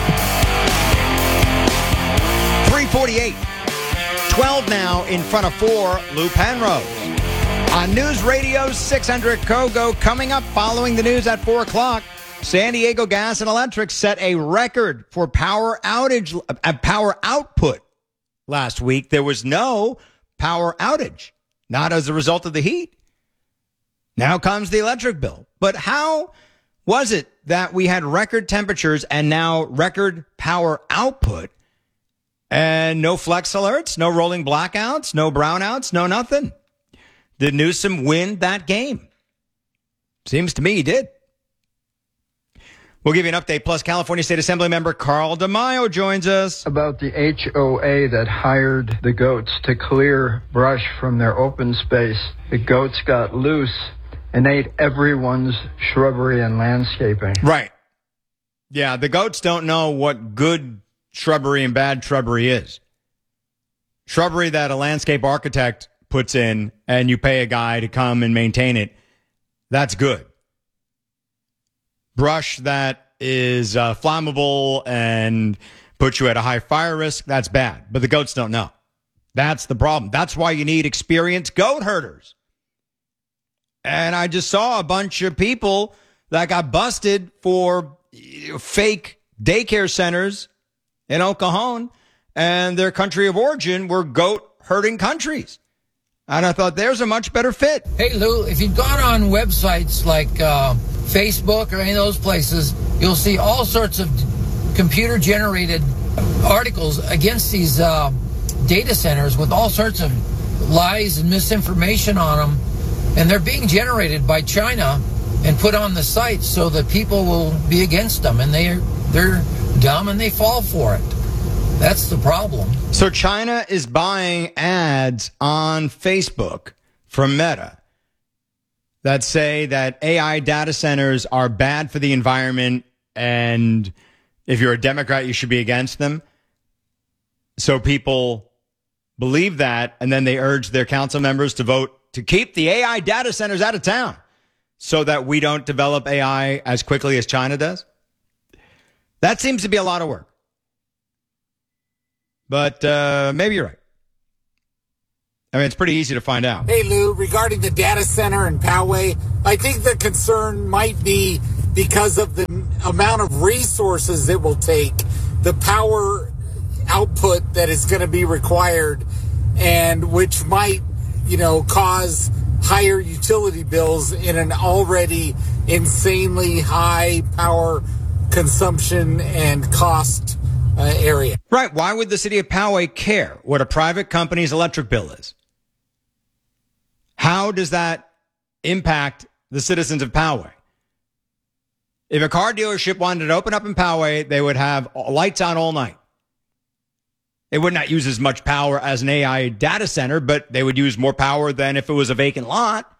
348. 12 now in front of 4, Lou Penrose. On News Radio 600 Kogo, coming up following the news at 4 o'clock, San Diego Gas and Electric set a record for power output last week. There was no power outage, not as a result of the heat. Now comes the electric bill. But how was it that we had record temperatures and now record power output and no flex alerts, no rolling blackouts, no brownouts, no nothing? Did Newsom win that game? Seems to me he did. We'll give you an update. Plus, California State Assembly member Carl DeMaio joins us. About the HOA that hired the goats to clear brush from their open space. The goats got loose and ate everyone's shrubbery and landscaping. Right. Yeah, the goats don't know what good shrubbery and bad shrubbery is. Shrubbery that a landscape architect puts in and you pay a guy to come and maintain it, that's good. Brush that is flammable and puts you at a high fire risk, that's bad. But the goats don't know. That's the problem. That's why you need experienced goat herders. And I just saw a bunch of people that got busted for fake daycare centers in El Cajon, and their country of origin were goat herding countries. And I thought there's a much better fit. Hey, Lou, if you've gone on websites like Facebook or any of those places, you'll see all sorts of computer-generated articles against these data centers with all sorts of lies and misinformation on them. And they're being generated by China and put on the sites so that people will be against them, and they're dumb and they fall for it. That's the problem. So China is buying ads on Facebook from Meta that say that AI data centers are bad for the environment, and if you're a Democrat, you should be against them. So people believe that, and then they urge their council members to vote to keep the AI data centers out of town so that we don't develop AI as quickly as China does. That seems to be a lot of work. But maybe you're right. I mean, it's pretty easy to find out. Hey, Lou, regarding the data center in Poway, I think the concern might be because of the amount of resources it will take, the power output that is going to be required, and which might, cause higher utility bills in an already insanely high power consumption and cost area. Right. Why would the city of Poway care what a private company's electric bill is? How does that impact the citizens of Poway? If a car dealership wanted to open up in Poway, they would have lights on all night. They would not use as much power as an AI data center, but they would use more power than if it was a vacant lot.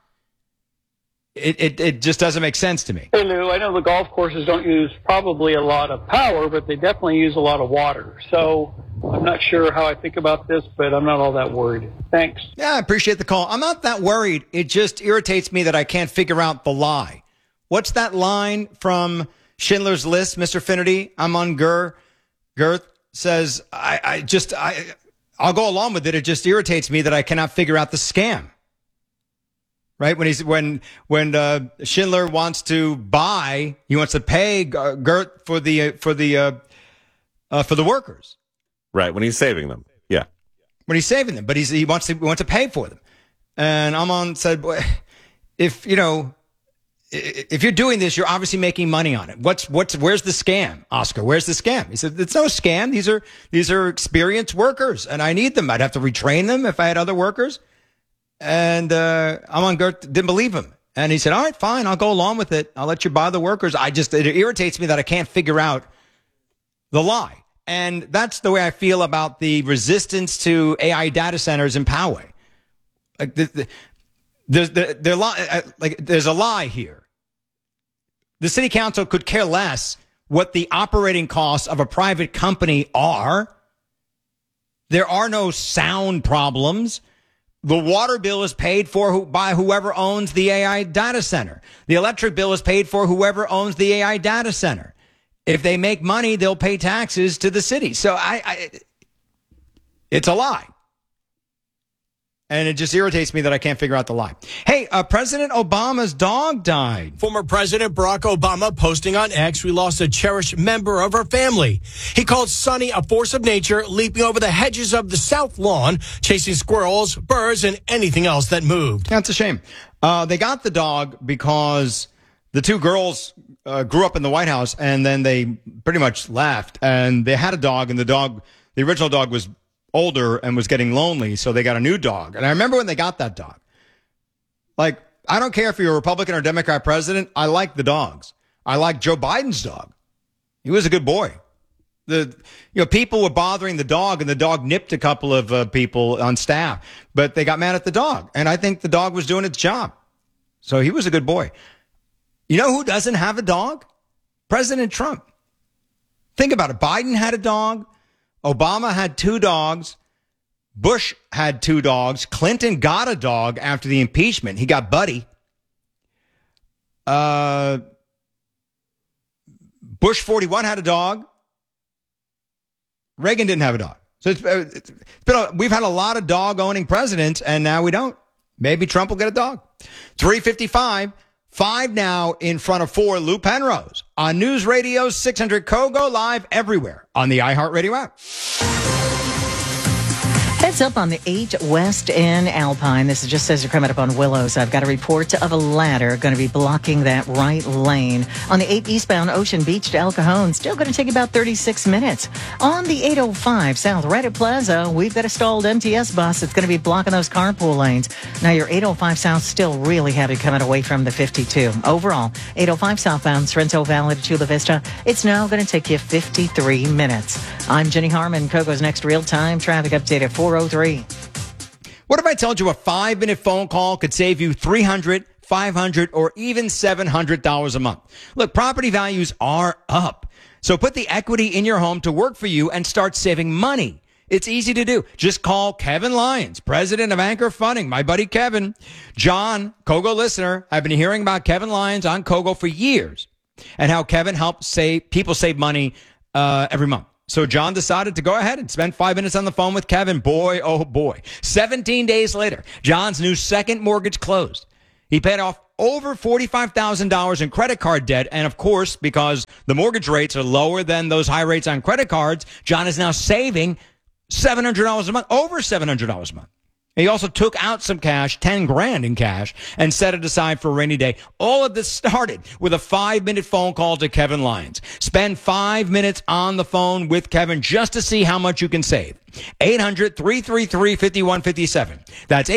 It just doesn't make sense to me. Hey, Lou, I know the golf courses don't use probably a lot of power, but they definitely use a lot of water. So I'm not sure how I think about this, but I'm not all that worried. Thanks. Yeah, I appreciate the call. I'm not that worried. It just irritates me that I can't figure out the lie. What's that line from Schindler's List, Mr. Finnerty? I'm on Girth says, I'll go along with it. It just irritates me that I cannot figure out the scam. Right? When Schindler wants to buy, he wants to pay Girth for the workers. Right. When he's saving them. Yeah. When he's saving them, but he wants to pay for them. And Amon said, boy, if you're doing this, you're obviously making money on it. Where's the scam, Oscar? Where's the scam? He said, it's no scam. These are experienced workers, and I need them. I'd have to retrain them if I had other workers. And Amon Girth didn't believe him. And he said, all right, fine, I'll go along with it. I'll let you buy the workers. It irritates me that I can't figure out the lie. And that's the way I feel about the resistance to AI data centers in Poway. Like there's a lie here. The city council could care less what the operating costs of a private company are. There are no sound problems. The water bill is paid for by whoever owns the AI data center. The electric bill is paid for whoever owns the AI data center. If they make money, they'll pay taxes to the city. So it's a lie. And it just irritates me that I can't figure out the lie. Hey, President Obama's dog died. Former President Barack Obama posting on X, we lost a cherished member of our family. He called Sonny a force of nature, leaping over the hedges of the South Lawn, chasing squirrels, birds, and anything else that moved. That's a shame. They got the dog because the two girls grew up in the White House, and then they pretty much left. And they had a dog, and the original dog was older and was getting lonely, so they got a new dog. And I remember when they got that dog. Like, I don't care if you're a Republican or Democrat president, I like the dogs. I like Joe Biden's dog. He was a good boy. People were bothering the dog, and the dog nipped a couple of people on staff, but they got mad at the dog. And I think the dog was doing its job. So he was a good boy. You know who doesn't have a dog? President Trump. Think about it. Biden had a dog. Obama had 2 dogs. Bush had 2 dogs. Clinton got a dog after the impeachment. He got Buddy. Bush 41 had a dog. Reagan didn't have a dog. So we've had a lot of dog-owning presidents, and now we don't. Maybe Trump will get a dog. 3:55. 5 now in front of 4. Lou Penrose on News Radio 600 KOGO, live everywhere on the iHeartRadio app. It's What's up on the 8 West in Alpine? This is just as you're coming up on Willows. I've got a report of a ladder going to be blocking that right lane. On the 8 eastbound Ocean Beach to El Cajon, still going to take about 36 minutes. On the 805 South Reddit Plaza, we've got a stalled MTS bus that's going to be blocking those carpool lanes. Now your 805 South still really heavy coming away from the 52. Overall, 805 southbound Sorrento Valley to Chula Vista, it's now going to take you 53 minutes. I'm Jenny Harmon, Kogo's next real-time traffic update at 4:03. What if I told you a 5-minute phone call could save you $300, $500, or even $700 a month? Look, property values are up. So put the equity in your home to work for you and start saving money. It's easy to do. Just call Kevin Lyons, president of Anchor Funding, my buddy Kevin. John, Kogo listener, I've been hearing about Kevin Lyons on Kogo for years and how Kevin helps people save money every month. So John decided to go ahead and spend 5 minutes on the phone with Kevin. Boy, oh boy. 17 days later, John's new second mortgage closed. He paid off over $45,000 in credit card debt. And of course, because the mortgage rates are lower than those high rates on credit cards, John is now saving $700 a month, over $700 a month. He also took out some cash, 10 grand in cash, and set it aside for a rainy day. All of this started with a 5-minute phone call to Kevin Lyons. Spend 5 minutes on the phone with Kevin just to see how much you can save. 800-333-5157. That's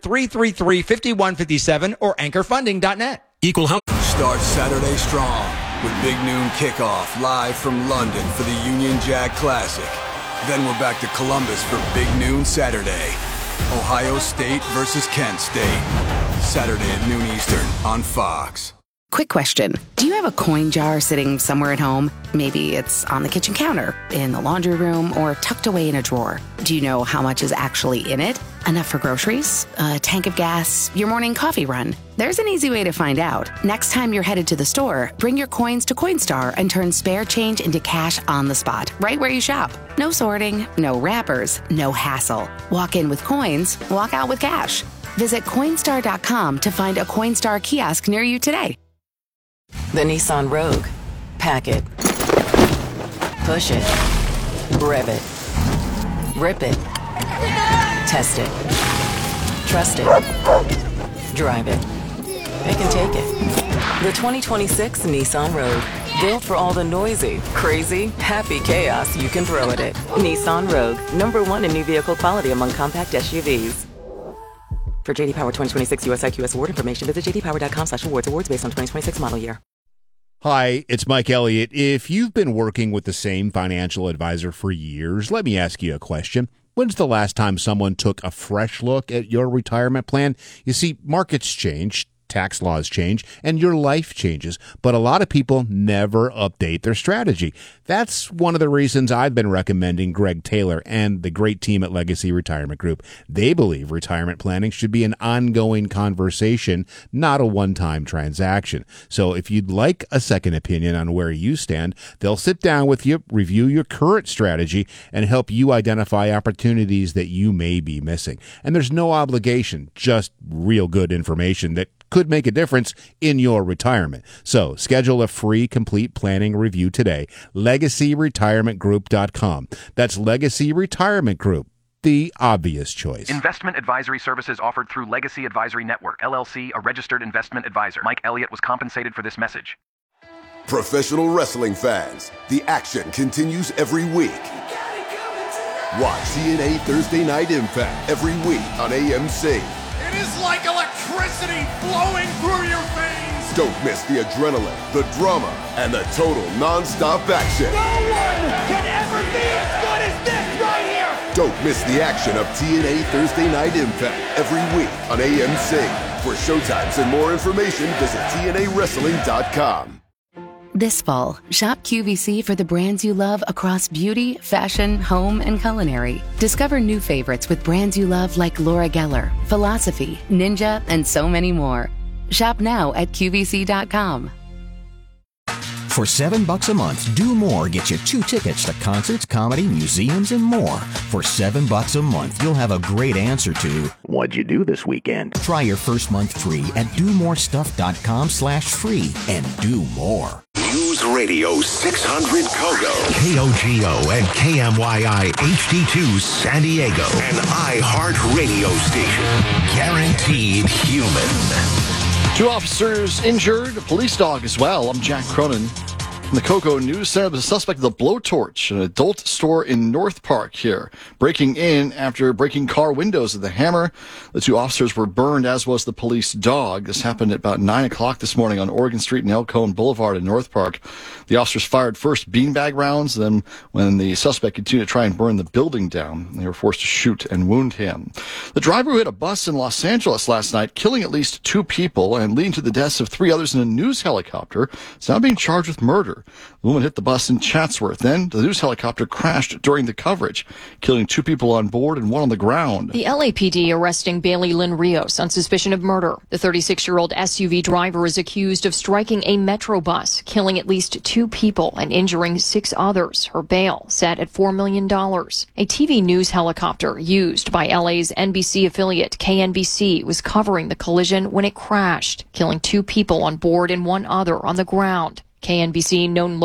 800-333-5157 or anchorfunding.net. Equal help. Start Saturday strong with Big Noon Kickoff live from London for the Union Jack Classic. Then we're back to Columbus for Big Noon Saturday. Ohio State versus Kent State. Saturday at noon Eastern on Fox. Quick question. Do you have a coin jar sitting somewhere at home? Maybe it's on the kitchen counter, in the laundry room, or tucked away in a drawer. Do you know how much is actually in it? Enough for groceries? A tank of gas? Your morning coffee run? There's an easy way to find out. Next time you're headed to the store, bring your coins to Coinstar and turn spare change into cash on the spot, right where you shop. No sorting, no wrappers, no hassle. Walk in with coins, walk out with cash. Visit Coinstar.com to find a Coinstar kiosk near you today. The Nissan Rogue. Pack it. Push it. Rev it. Rip it. Test it. Trust it. Drive it. It can take it. The 2026 Nissan Rogue. Built for all the noisy, crazy, happy chaos you can throw at it. Nissan Rogue. #1 in new vehicle quality among compact SUVs. For JD Power 2026 US IQS award information, visit jdpower.com/awards. Awards based on 2026 model year. Hi, it's Mike Elliott. If you've been working with the same financial advisor for years, let me ask you a question. When's the last time someone took a fresh look at your retirement plan? You see, markets change, tax laws change, and your life changes, but a lot of people never update their strategy. That's one of the reasons I've been recommending Greg Taylor and the great team at Legacy Retirement Group. They believe retirement planning should be an ongoing conversation, not a one-time transaction. So if you'd like a second opinion on where you stand, they'll sit down with you, review your current strategy, and help you identify opportunities that you may be missing. And there's no obligation, just real good information that could make a difference in your retirement. So schedule a free complete planning review today. LegacyRetirementGroup.com. That's Legacy Retirement Group, the obvious choice. Investment advisory services offered through Legacy Advisory Network, LLC, a registered investment advisor. Mike Elliott was compensated for this message. Professional wrestling fans, the action continues every week. Watch TNA Thursday Night Impact every week on AMC. It is like electricity flowing through your veins! Don't miss the adrenaline, the drama, and the total non-stop action. No one can ever be as good as this right here! Don't miss the action of TNA Thursday Night Impact every week on AMC. For showtimes and more information, visit TNAWrestling.com. This fall, shop QVC for the brands you love across beauty, fashion, home, and culinary. Discover new favorites with brands you love like Laura Geller, Philosophy, Ninja, and so many more. Shop now at QVC.com. For $7 a month, Do More gets you 2 tickets to concerts, comedy, museums, and more. For $7 a month, you'll have a great answer to, what'd you do this weekend? Try your first month free at domorestuff.com/free and do more. News Radio. Radio 600 Kogo, KOGO and KMYI HD2 San Diego, an iHeart radio station. Guaranteed human. 2 officers injured, a police dog as well. I'm Jack Cronin. In the Cocoa News Center, the suspect of the blowtorch, an adult store in North Park here, breaking in after breaking car windows with a hammer. The 2 officers were burned, as was the police dog. This happened at about 9 o'clock this morning on Oregon Street and El Cajon Boulevard in North Park. The officers fired first beanbag rounds, then when the suspect continued to try and burn the building down, they were forced to shoot and wound him. The driver who hit a bus in Los Angeles last night, killing at least 2 people and leading to the deaths of 3 others in a news helicopter, is now being charged with murder. The woman hit the bus in Chatsworth. Then the news helicopter crashed during the coverage, killing 2 people on board and 1 on the ground. The LAPD arresting Bailey Lynn Rios on suspicion of murder. The 36-year-old SUV driver is accused of striking a Metro bus, killing at least 2 people and injuring 6 others. Her bail set at $4 million. A TV news helicopter used by LA's NBC affiliate KNBC was covering the collision when it crashed, killing 2 people on board and 1 other on the ground. KNBC known